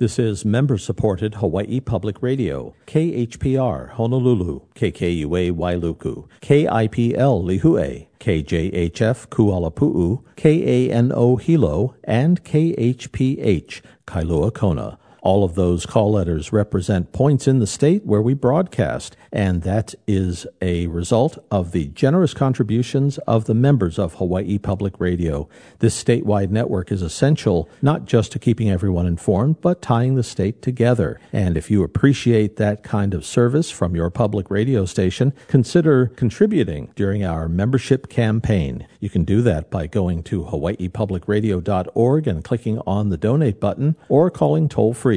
This is member-supported Hawaii Public Radio, KHPR Honolulu, KKUA Wailuku, KIPL Lihue, KJHF Kualapu'u, KANO Hilo, and KHPH Kailua Kona. All of those call letters represent points in the state where we broadcast, and that is a result of the generous contributions of the members of Hawaii Public Radio. This statewide network is essential not just to keeping everyone informed, but tying the state together. And if you appreciate that kind of service from your public radio station, consider contributing during our membership campaign. You can do that by going to hawaiipublicradio.org and clicking on the donate button, or calling toll-free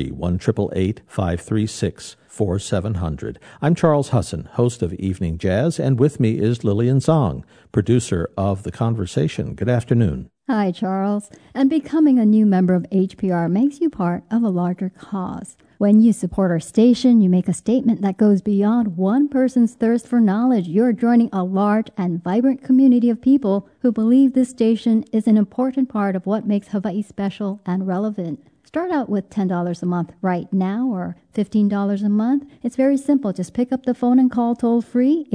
1-888-536-4700. I'm Charles Husson, host of Evening Jazz, and with me is Lillian Zong, producer of The Conversation. Good afternoon. Hi, Charles. And becoming a new member of HPR makes you part of a larger cause. When you support our station, you make a statement that goes beyond one person's thirst for knowledge. You're joining a large and vibrant community of people who believe this station is an important part of what makes Hawaii special and relevant. Start out with $10 a month right now, or $15 a month. It's very simple. Just pick up the phone and call toll-free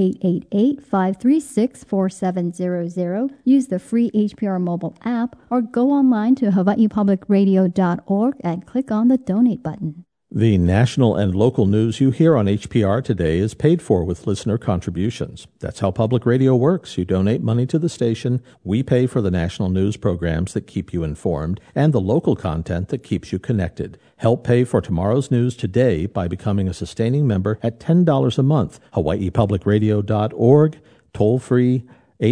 888-536-4700. Use the free HPR mobile app, or go online to hawaiipublicradio.org and click on the donate button. The national and local news you hear on HPR today is paid for with listener contributions. That's how public radio works. You donate money to the station, we pay for the national news programs that keep you informed, and the local content that keeps you connected. Help pay for tomorrow's news today by becoming a sustaining member at $10 a month. hawaiipublicradio.org, toll-free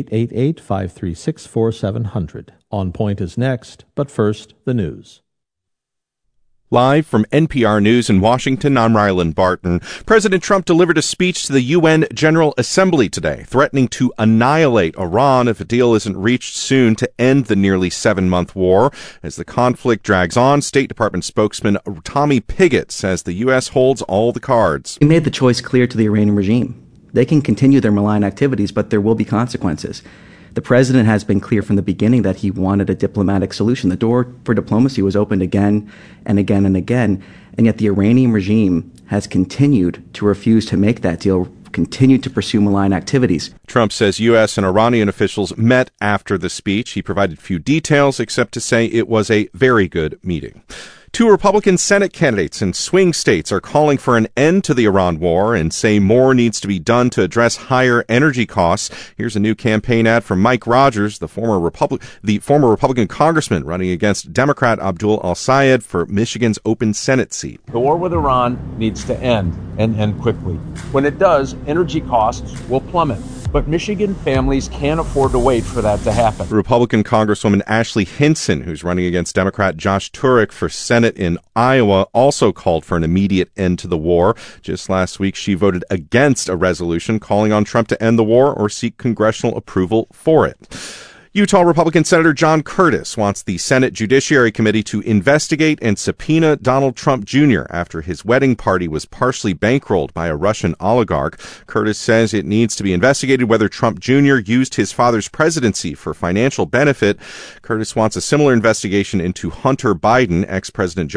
888-536-4700. On Point is next, but first, the news. Live from NPR News in Washington, I'm Ryland Barton. President Trump delivered a speech to the UN General Assembly today, threatening to annihilate Iran if a deal isn't reached soon to end the nearly 7-month war. As the conflict drags on, State Department spokesman Tommy Pigott says the U.S. holds all the cards. We made the choice clear to the Iranian regime. They can continue their malign activities, but there will be consequences. The president has been clear from the beginning that he wanted a diplomatic solution. The door for diplomacy was opened again and again and again, and yet the Iranian regime has continued to refuse to make that deal, continued to pursue malign activities. Trump says U.S. and Iranian officials met after the speech. He provided few details except to say it was a very good meeting. 2 Republican Senate candidates in swing states are calling for an end to the Iran war and say more needs to be done to address higher energy costs. Here's a new campaign ad from Mike Rogers, the former Republican congressman running against Democrat Abdul Al-Sayed for Michigan's open Senate seat. The war with Iran needs to end, and end quickly. When it does, energy costs will plummet. But Michigan families can't afford to wait for that to happen. Republican Congresswoman Ashley Hinson, who's running against Democrat Josh Turek for Senate in Iowa, also called for an immediate end to the war. Just last week, she voted against a resolution calling on Trump to end the war or seek congressional approval for it. Utah Republican Senator John Curtis wants the Senate Judiciary Committee to investigate and subpoena Donald Trump Jr. after his wedding party was partially bankrolled by a Russian oligarch. Curtis says it needs to be investigated whether Trump Jr. used his father's presidency for financial benefit. Curtis wants a similar investigation into Hunter Biden, ex-President Joe